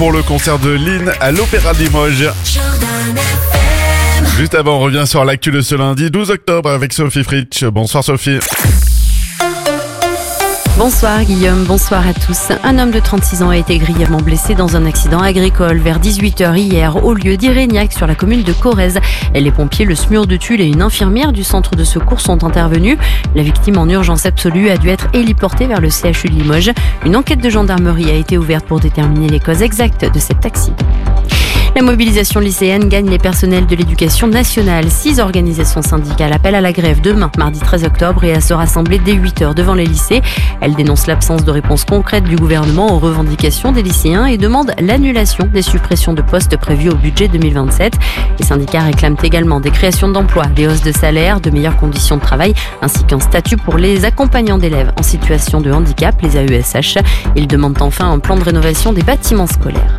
pour le concert de Lynn à l'Opéra de Limoges. Juste avant, on revient sur l'actu de ce lundi 12 octobre avec Sophie Fritsch. Bonsoir Sophie. Bonsoir Guillaume, bonsoir à tous. Un homme de 36 ans a été grièvement blessé dans un accident agricole vers 18h hier au lieu d'Irégnac sur la commune de Corrèze. Les pompiers, le SMUR de Tulle et une infirmière du centre de secours sont intervenus. La victime en urgence absolue a dû être héliportée vers le CHU de Limoges. Une enquête de gendarmerie a été ouverte pour déterminer les causes exactes de cet accident. La mobilisation lycéenne gagne les personnels de l'éducation nationale. 6 organisations syndicales appellent à la grève demain, mardi 13 octobre, et à se rassembler dès 8h devant les lycées. Elles dénoncent l'absence de réponse concrète du gouvernement aux revendications des lycéens et demandent l'annulation des suppressions de postes prévues au budget 2027. Les syndicats réclament également des créations d'emplois, des hausses de salaire, de meilleures conditions de travail, ainsi qu'un statut pour les accompagnants d'élèves en situation de handicap, les AESH. Ils demandent enfin un plan de rénovation des bâtiments scolaires.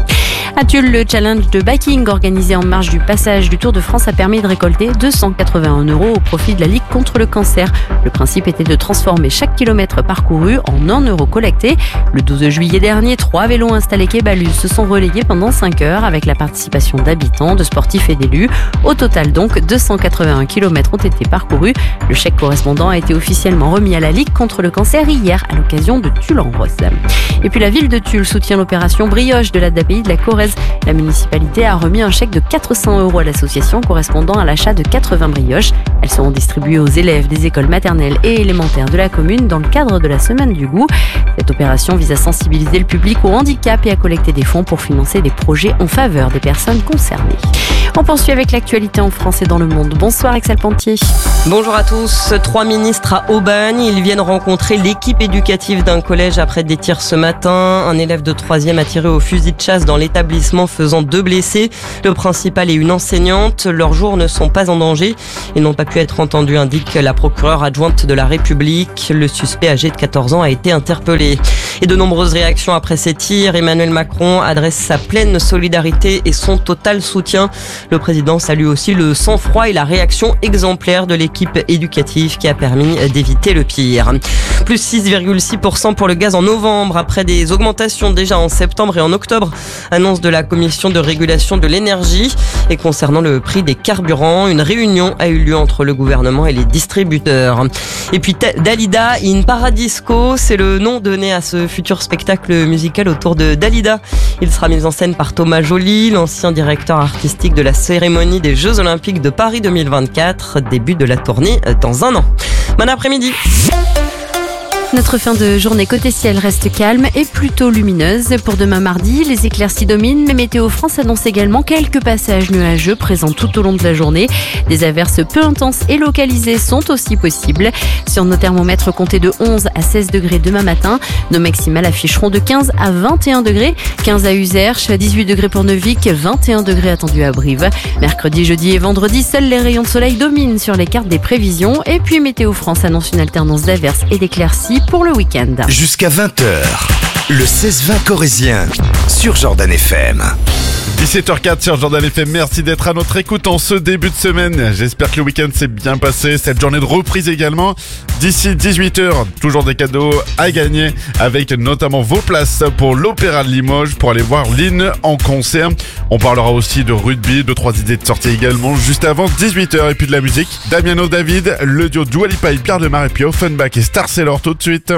À Tulle, le challenge de biking organisé en marge du passage du Tour de France a permis de récolter 281 € au profit de la Ligue contre le cancer. Le principe était de transformer chaque kilomètre parcouru en 1 € collecté. Le 12 juillet dernier, 3 vélos installés quai Baluse se sont relayés pendant 5 heures avec la participation d'habitants, de sportifs et d'élus. Au total donc, 281 km ont été parcourus. Le chèque correspondant a été officiellement remis à la Ligue contre le cancer hier à l'occasion de Tulle-en-Brosse. Et puis la ville de Tulle soutient l'opération Brioche de l'ADAPI de la Corrèze. La municipalité a remis un chèque de 400 € à l'association correspondant à l'achat de 80 brioches. Elles seront distribuées aux élèves des écoles maternelles et élémentaires de la commune dans le cadre de la Semaine du Goût. Cette opération vise à sensibiliser le public au handicap et à collecter des fonds pour financer des projets en faveur des personnes concernées. On poursuit avec l'actualité en France et dans le monde. Bonsoir Axel Pantier. Bonjour à tous. 3 ministres à Aubagne. Ils viennent rencontrer l'équipe éducative d'un collège après des tirs ce matin. Un élève de 3e a tiré au fusil de chasse dans l'établissement faisant 2 blessés. Le principal et une enseignante. Leurs jours ne sont pas en danger. Ils n'ont pas pu être entendus, indique la procureure adjointe de la République. Le suspect âgé de 14 ans a été interpellé. Et de nombreuses réactions après ces tirs. Emmanuel Macron adresse sa pleine solidarité et son total soutien. Le président salue aussi le sang-froid et la réaction exemplaire de l'équipe éducative qui a permis d'éviter le pire. Plus 6,6% pour le gaz en novembre après des augmentations déjà en septembre et en octobre. Annonce de la Commission de régulation de l'énergie. Et concernant le prix des carburants, une réunion a eu lieu entre le gouvernement et les distributeurs. Et puis Dalida in Paradisco, c'est le nom donné à ce futur spectacle musical autour de Dalida. Il sera mis en scène par Thomas Joly, l'ancien directeur artistique de la cérémonie des Jeux Olympiques de Paris 2024. Début de la tournée dans un an. Bon après-midi. Notre fin de journée côté ciel reste calme et plutôt lumineuse. Pour demain mardi, les éclaircies dominent, mais Météo France annonce également quelques passages nuageux présents tout au long de la journée. Des averses peu intenses et localisées sont aussi possibles. Sur nos thermomètres, comptez de 11 à 16 degrés demain matin. Nos maximales afficheront de 15 à 21 degrés. 15 à Uzerche, 18 degrés pour Neuvic, 21 degrés attendus à Brive. Mercredi, jeudi et vendredi, seuls les rayons de soleil dominent sur les cartes des prévisions. Et puis Météo France annonce une alternance d'averses et d'éclaircies pour le week-end. Jusqu'à 20h, le 16-20 corrézien sur Jordan FM. 17h04 sur Jordan FM, merci d'être à notre écoute en ce début de semaine. J'espère que le week-end s'est bien passé, cette journée de reprise également. D'ici 18h, toujours des cadeaux à gagner avec notamment vos places pour l'Opéra de Limoges pour aller voir Lynn en concert. On parlera aussi de rugby, de 3 idées de sortie également juste avant 18h et puis de la musique. Damiano David, le duo Dua Lipa et Pierre Demar et puis Offenbach et Star Sailor tout de suite.